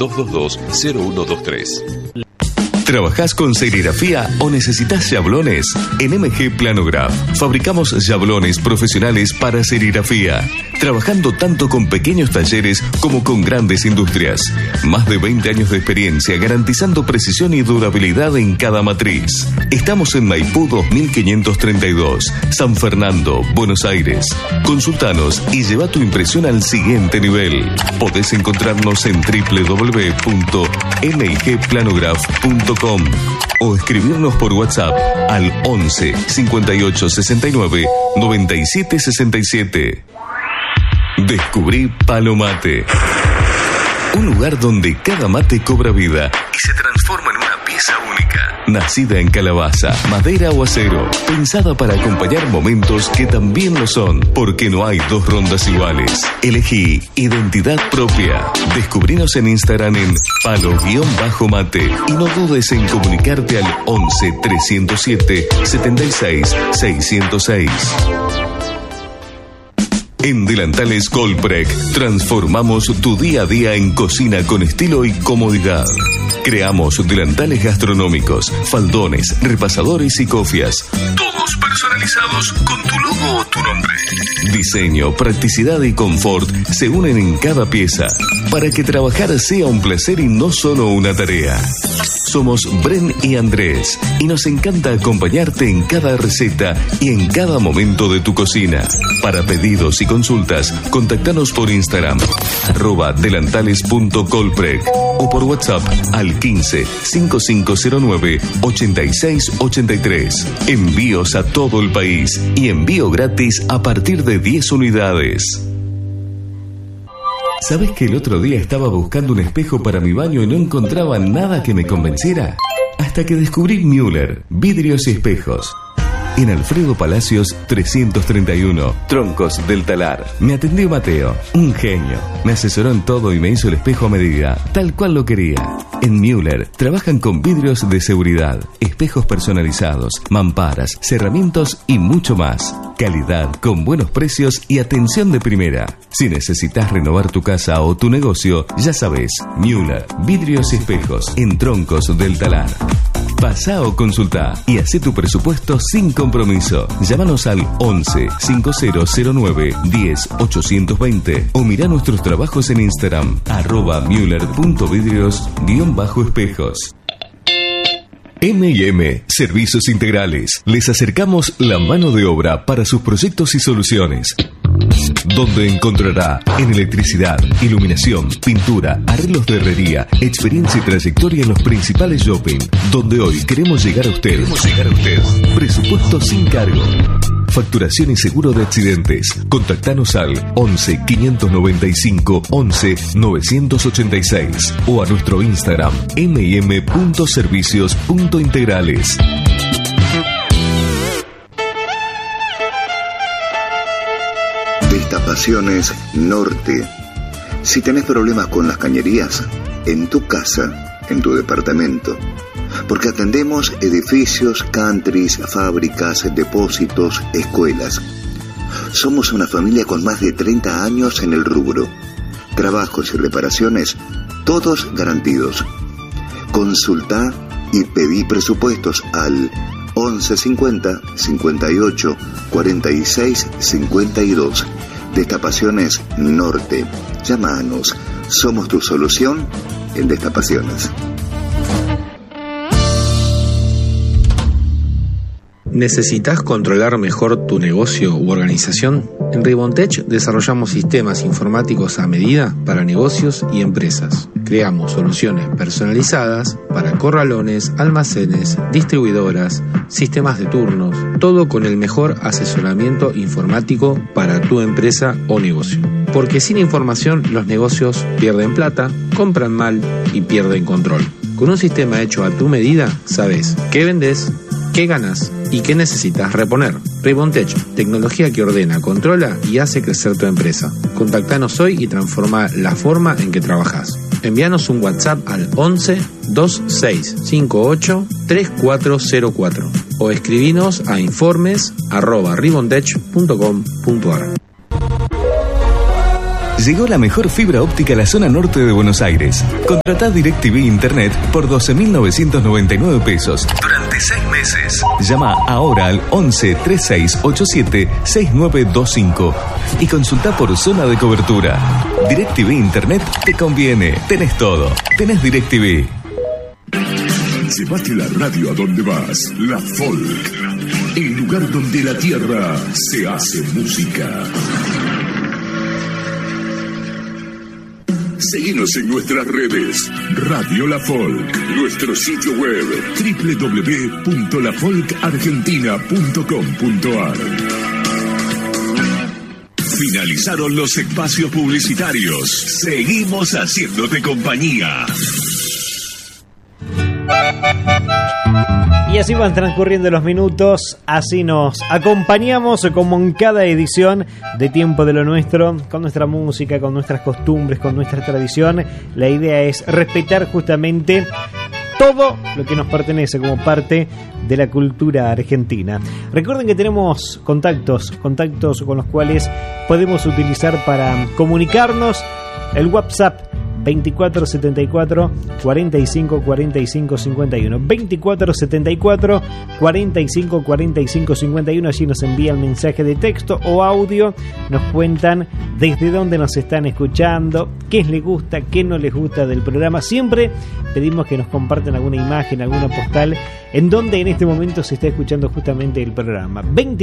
222-0123. ¿Trabajás con serigrafía o necesitas yablones? En MG Planograph fabricamos yablones profesionales para serigrafía, trabajando tanto con pequeños talleres como con grandes industrias. Más de 20 años de experiencia garantizando precisión y durabilidad en cada matriz. Estamos en Maipú 2532, San Fernando, Buenos Aires. Consultanos y lleva tu impresión al siguiente nivel. Podés encontrarnos en www.mgplanograph.com o escribirnos por WhatsApp al 11 58 69 97 67. Descubrí Palomate, un lugar donde cada mate cobra vida y se transforma en una pieza única. Nacida en calabaza, madera o acero, pensada para acompañar momentos que también lo son, porque no hay dos rondas iguales. Elegí identidad propia. Descubrinos en Instagram en palo-mate y no dudes en comunicarte al 11 307 76 606. En Delantales Colprec transformamos tu día a día en cocina con estilo y comodidad. Creamos delantales gastronómicos, faldones, repasadores y cofias. Todos personalizados con tu logo o tu nombre. Diseño, practicidad y confort se unen en cada pieza para que trabajar sea un placer y no solo una tarea. Somos Bren y Andrés y nos encanta acompañarte en cada receta y en cada momento de tu cocina. Para pedidos y consultas, contactanos por Instagram @delantales.colprec o por WhatsApp al 15 5509 8683. Envíos a todo el país y envío gratis a partir de 10 unidades. ¿Sabes que el otro día estaba buscando un espejo para mi baño y no encontraba nada que me convenciera? Hasta que descubrí Müller, vidrios y espejos. En Alfredo Palacios 331, Troncos del Talar. Me atendió Mateo, un genio. Me asesoró en todo y me hizo el espejo a medida, tal cual lo quería. En Müller trabajan con vidrios de seguridad, espejos personalizados, mamparas, cerramientos y mucho más. Calidad con buenos precios y atención de primera. Si necesitas renovar tu casa o tu negocio, ya sabes, Müller, vidrios y espejos en Troncos del Talar. Pasá o consultá y hacé tu presupuesto sin compromiso. Llámanos al 11 5009 10 820 o mirá nuestros trabajos en Instagram @müller.vidrios_espejos. M&M Servicios Integrales. Les acercamos la mano de obra para sus proyectos y soluciones, donde encontrará en electricidad, iluminación, pintura, arreglos de herrería, experiencia y trayectoria en los principales shopping, donde hoy queremos llegar a usted. Presupuesto sin cargo. Facturación y seguro de accidentes. Contactanos al 11 595 11 986 o a nuestro Instagram mm.servicios.integrales. Destapaciones Norte. Si tenés problemas con las cañerías, en tu casa, en tu departamento, porque atendemos edificios, countries, fábricas, depósitos, escuelas. Somos una familia con más de 30 años en el rubro. Trabajos y reparaciones, todos garantidos. Consultá y pedí presupuestos al 1150 58 46 52. Destapaciones Norte. Llámanos. Somos tu solución en destapaciones. ¿Necesitas controlar mejor tu negocio u organización? En Ribontech desarrollamos sistemas informáticos a medida para negocios y empresas. Creamos soluciones personalizadas para corralones, almacenes, distribuidoras, sistemas de turnos, todo con el mejor asesoramiento informático para tu empresa o negocio. Porque sin información los negocios pierden plata, compran mal y pierden control. Con un sistema hecho a tu medida, sabes qué vendés, qué ganas y qué necesitas reponer. Ribontech, tecnología que ordena, controla y hace crecer tu empresa. Contactanos hoy y transforma la forma en que trabajas. Envíanos un WhatsApp al 11 2658 3404 o escribinos a informes@ribontech.com.ar. Llegó la mejor fibra óptica a la zona norte de Buenos Aires. Contratá DirecTV Internet por 12.999 pesos durante 6 meses. Llama ahora al 11 3687 6925 y consultá por zona de cobertura. DirecTV Internet te conviene. Tenés todo. Tenés DirecTV. Llevaste la radio a donde vas. La Folk. El lugar donde la tierra se hace música. Seguinos en nuestras redes. Radio La Folk. Nuestro sitio web www.lafolkargentina.com.ar. Finalizaron los espacios publicitarios. Seguimos haciéndote compañía. Y así van transcurriendo los minutos, así nos acompañamos como en cada edición de Tiempo de lo Nuestro, con nuestra música, con nuestras costumbres, con nuestra tradición. La idea es respetar justamente todo lo que nos pertenece como parte de la cultura argentina. Recuerden que tenemos contactos con los cuales podemos utilizar para comunicarnos. El WhatsApp 2474 45 45 51, 2474 45 45 51. Allí nos envían mensaje de texto o audio, nos cuentan desde dónde nos están escuchando, qué les gusta, qué no les gusta del programa. Siempre pedimos que nos compartan alguna imagen, alguna postal en donde en este momento se está escuchando justamente el programa.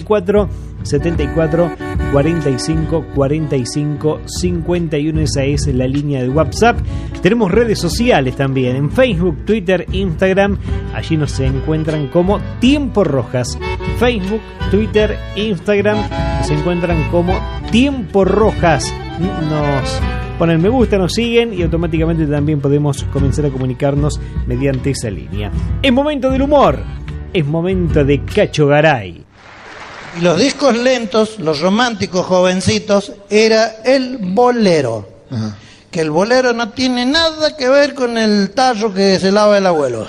2474 45 45 51, esa es la línea de WhatsApp. Tenemos redes sociales también, en Facebook, Twitter, Instagram. Allí nos encuentran como Tiempo Rojas. Facebook, Twitter, Instagram nos encuentran como Tiempo Rojas. Nos ponen me gusta, nos siguen y automáticamente también podemos comenzar a comunicarnos mediante esa línea. Es momento del humor, es momento de Cacho Garay. Y los discos lentos, los románticos jovencitos, era el bolero. Ajá. Que el bolero no tiene nada que ver con el tarro que se lava el abuelo.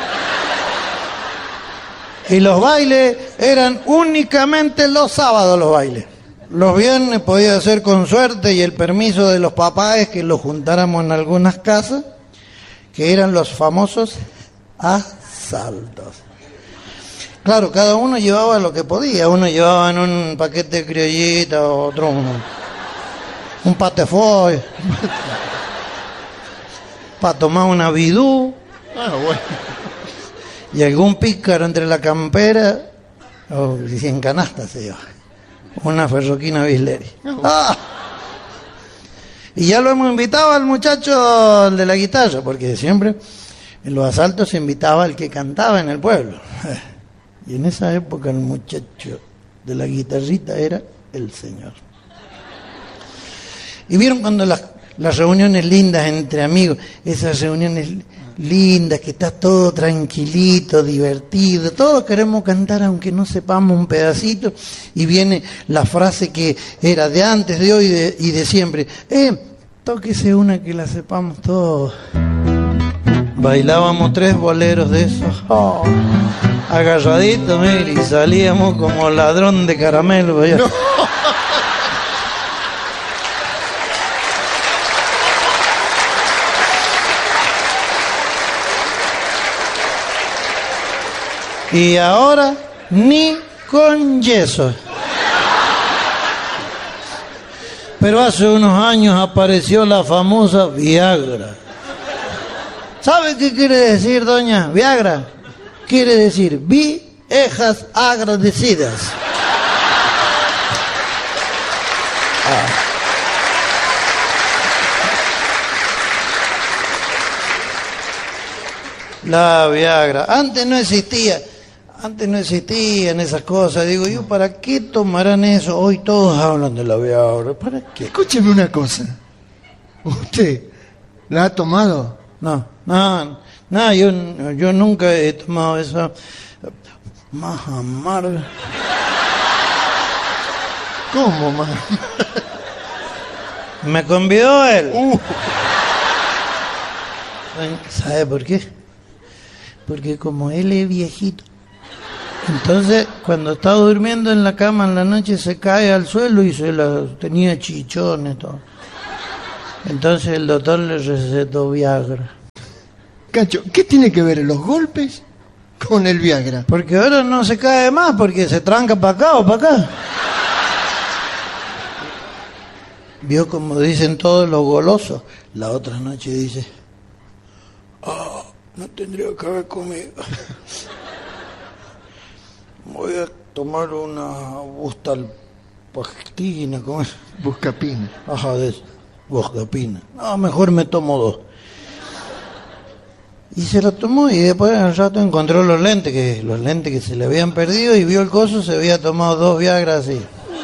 Y los bailes eran únicamente los sábados los bailes. Los viernes podía ser con suerte y el permiso de los papás que los juntáramos en algunas casas, que eran los famosos asaltos. Claro, cada uno llevaba lo que podía. Uno llevaba en un paquete de criollita, otro un patefoy para tomar una bidú. Bueno. Y algún pícaro entre la campera o en canasta se lleva una ferroquina Bisleri. Y ya lo hemos invitado al muchacho de la guitarra, porque siempre en los asaltos se invitaba al que cantaba en el pueblo. Y en esa época el muchacho de la guitarrita era el señor. Y vieron cuando las reuniones lindas entre amigos, esas reuniones lindas que está todo tranquilito, divertido, todos queremos cantar aunque no sepamos un pedacito, y viene la frase que era de antes, de hoy y de siempre: tóquese una que la sepamos todos. Bailábamos 3 boleros de esos, agarraditos, mire, y salíamos como ladrón de caramelo. No. Y ahora ni con yeso. Pero hace unos años apareció la famosa Viagra. ¿Sabe qué quiere decir, doña? Viagra quiere decir viejas agradecidas. La Viagra. Antes no existían esas cosas. Digo yo, ¿para qué tomarán eso? Hoy todos hablan de la Viagra. ¿Para qué? Escúcheme una cosa. ¿Usted la ha tomado? No, yo nunca he tomado esa más amarga. ¿Cómo, más? Me convidó él. ¿Sabe por qué? Porque como él es viejito, entonces cuando está durmiendo en la cama en la noche se cae al suelo y tenía chichones todo. Entonces el doctor le recetó Viagra. Cacho, ¿qué tiene que ver los golpes con el Viagra? Porque ahora no se cae más, porque se tranca para acá o para acá. Vio como dicen todos los golosos. La otra noche dice, no tendría que haber comido. Voy a tomar una bustalpastina, ¿cómo es? Buscapina. Ajá, de eso. Buscapina. No, mejor me tomo 2. Y se lo tomó y después al rato encontró los lentes que se le habían perdido y vio el coso, se había tomado 2 Viagra así.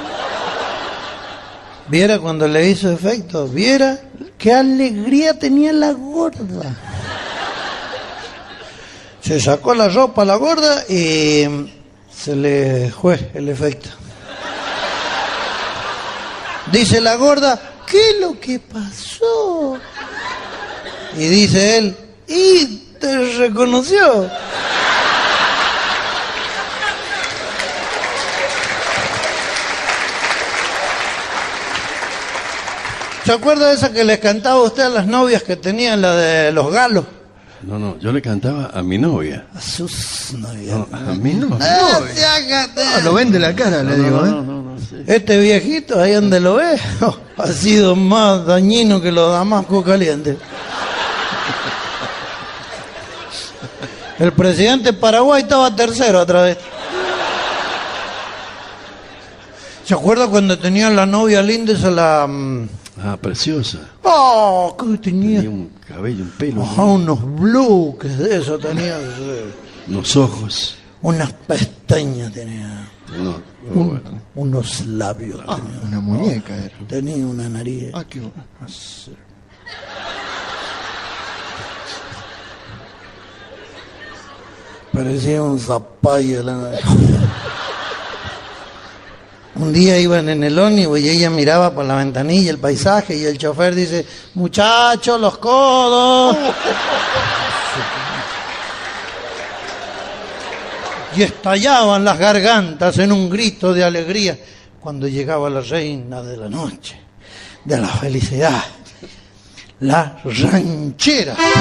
Viera cuando le hizo efecto, viera qué alegría tenía la gorda. Se sacó la ropa a la gorda y se le fue el efecto. Dice la gorda, ¿qué es lo que pasó? Y dice él, y te reconoció. ¿Se acuerda de esa que les cantaba usted a las novias que tenían, la de los galos? No, yo le cantaba a mi novia. A sus novias. No, a mi novia. Lo vende la cara, le digo, No, sí. Este viejito, ahí donde lo ve, ha sido más dañino que los damascos calientes. El presidente de Paraguay estaba tercero otra vez. ¿Se acuerda cuando tenía la novia linda esa la... Preciosa. ¡Oh! ¿Qué tenía? Tenía un cabello, un pelo. Ajá, unos bloques de eso tenía. Unos ojos. Unas pestañas tenía. No, bueno. Unos labios. Tenía. Una muñeca era. Tenía una nariz. Qué bueno. Parecía un zapallo la nariz. Un día iban en el ómnibus y ella miraba por la ventanilla el paisaje y el chofer dice, muchachos, los codos. Y estallaban las gargantas en un grito de alegría cuando llegaba la reina de la noche, de la felicidad, la ranchera.